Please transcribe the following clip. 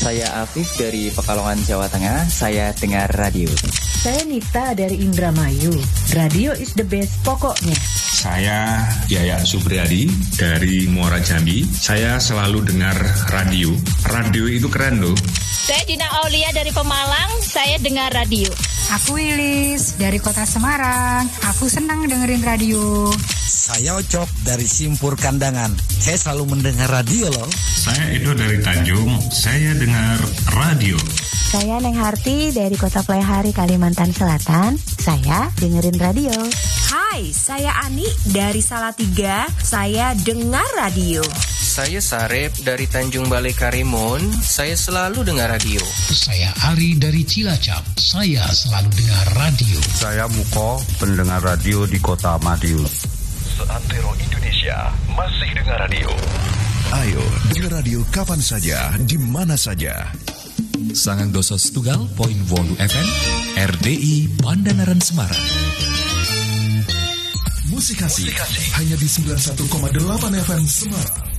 Saya Afif dari Pekalongan, Jawa Tengah. Saya dengar radio. Saya Nita dari Indramayu. Radio is the best pokoknya. Saya Yaya Supriyadi dari Muara Jambi. Saya selalu dengar radio. Radio itu keren loh. Saya Dina Aulia dari Pemalang. Saya dengar radio. Aku Wilis dari Kota Semarang. Aku senang dengerin radio. Saya Ocok dari Simpur Kandangan. Saya selalu mendengar radio loh. Saya Edo dari Tanjung. Saya dengar radio. Saya Neng Harti dari Kota Playhari, Kalimantan Selatan. Saya dengerin radio. Hai, saya Ani dari Salatiga. Saya dengar radio. Saya Sarep dari Tanjung Balai Karimun. Saya selalu dengar radio. Saya Ari dari Cilacap. Saya selalu dengar radio. Saya Muko, pendengar radio di Kota Madiun. Seantero Indonesia masih dengar radio. Ayo dengar radio kapan saja, di mana saja. Sangang dosa setunggal poin 8 FM RDI Pandanaran Semarang. Musikasi hanya di 91,8 FM Semarang.